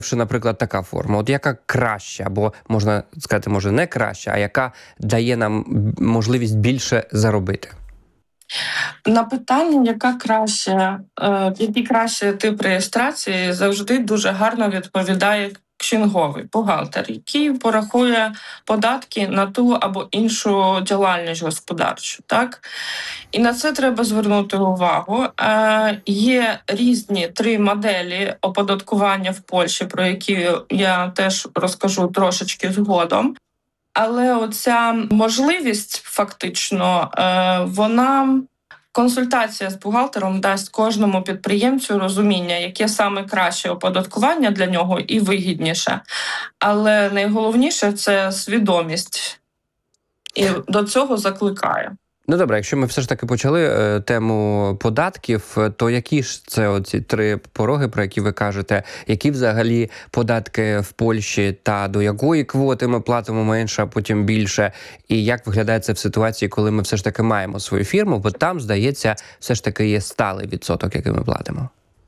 що, наприклад, така форма, от яка краща, або, можна сказати, може не краща, а яка дає нам можливість більше заробити? На питання, яка краще, який краще тип реєстрації, завжди дуже гарно відповідає кшінговий бухгалтер, який порахує податки на ту або іншу діяльність господарчу. Так? І на це треба звернути увагу. Є різні 3 моделі оподаткування в Польщі, про які я теж розкажу трошечки згодом. Але оця можливість фактично, консультація з бухгалтером дасть кожному підприємцю розуміння, яке саме краще оподаткування для нього і вигідніше. Але найголовніше – це свідомість. І до цього закликаю. Ну, добре, якщо ми все ж таки почали тему податків, то які ж це оці 3 пороги, про які ви кажете? Які взагалі податки в Польщі та до якої квоти ми платимо менше, а потім більше? І як виглядає це в ситуації, коли ми все ж таки маємо свою фірму, бо там, здається, все ж таки є сталий відсоток, який ми платимо?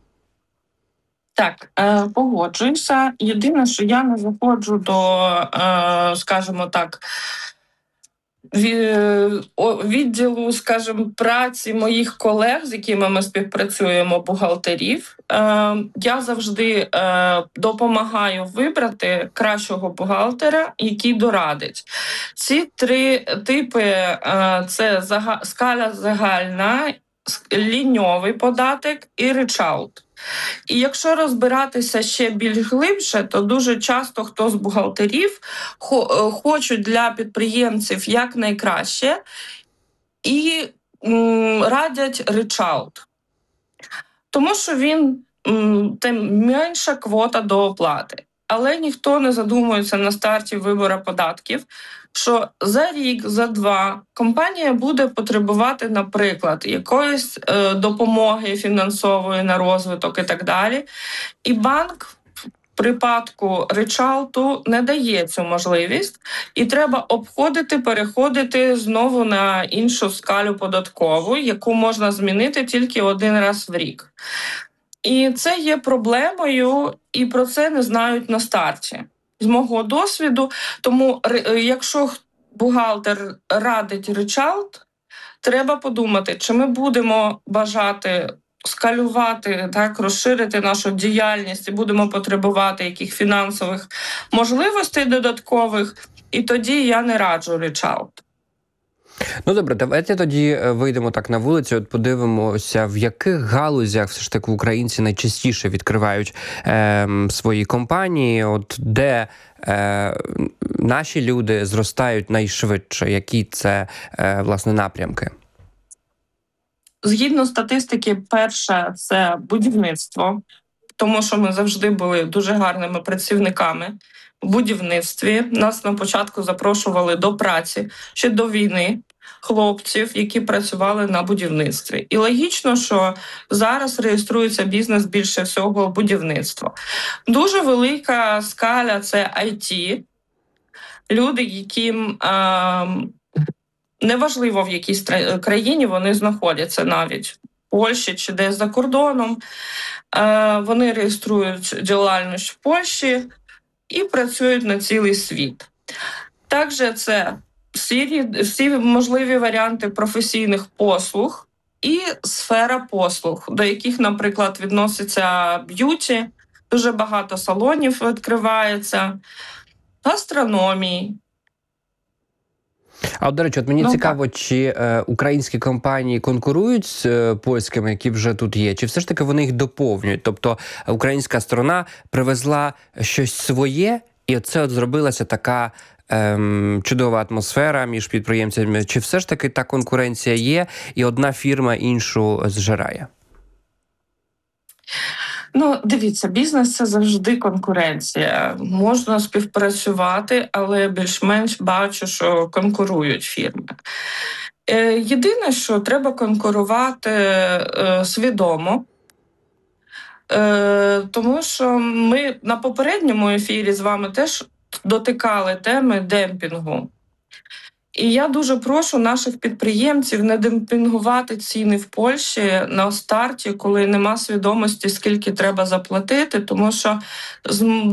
Так, погоджуюся. Єдине, що я не заходжу до, скажімо так, відділу, скажімо, праці моїх колег, з якими ми співпрацюємо, бухгалтерів. Я завжди допомагаю вибрати кращого бухгалтера, який дорадить. Ці 3 типи – це скаля загальна, ліньовий податок і ричалт. І якщо розбиратися ще більш глибше, то дуже часто хто з бухгалтерів хочуть для підприємців якнайкраще і радять ричалт. Тому що він тим менша квота до оплати. Але ніхто не задумується на старті вибору податків, що за рік, за 2 компанія буде потребувати, наприклад, якоїсь допомоги фінансової на розвиток і так далі. І банк в припадку ричалту не дає цю можливість, і треба обходити, переходити знову на іншу скалю податкову, яку можна змінити тільки 1 раз в рік. І це є проблемою, і про це не знають на старті. З мого досвіду, тому якщо бухгалтер радить ричалт, треба подумати, чи ми будемо бажати скалювати, так, розширити нашу діяльність і будемо потребувати яких фінансових можливостей додаткових, і тоді я не раджу ричалт. Ну, добре, давайте тоді вийдемо так на вулицю, от подивимося, в яких галузях все ж таки українці найчастіше відкривають свої компанії, от де наші люди зростають найшвидше, які це, власне, напрямки? Згідно статистики, перше – це будівництво, тому що ми завжди були дуже гарними працівниками в будівництві. Нас на початку запрошували до праці ще до війни хлопців, які працювали на будівництві. І логічно, що зараз реєструється бізнес більше всього будівництва. Дуже велика скаля – це IT. Люди, яким неважливо, в якій країні вони знаходяться, навіть в Польщі чи десь за кордоном. Вони реєструють діяльність в Польщі і працюють на цілий світ. Також це всі можливі варіанти професійних послуг і сфера послуг, до яких, наприклад, відноситься б'юті, дуже багато салонів відкривається, гастрономії. А от, до речі, от мені цікаво, чи українські компанії конкурують з польськими, які вже тут є, чи все ж таки вони їх доповнюють? Тобто українська сторона привезла щось своє, і оце от зробилася така чудова атмосфера між підприємцями. Чи все ж таки та конкуренція є, і одна фірма іншу зжирає? Ну, дивіться, бізнес – це завжди конкуренція. Можна співпрацювати, але більш-менш бачу, що конкурують фірми. Єдине, що треба конкурувати свідомо, тому що ми на попередньому ефірі з вами теж дотикали теми демпінгу. І я дуже прошу наших підприємців не демпінгувати ціни в Польщі на старті, коли нема свідомості, скільки треба заплатити, тому що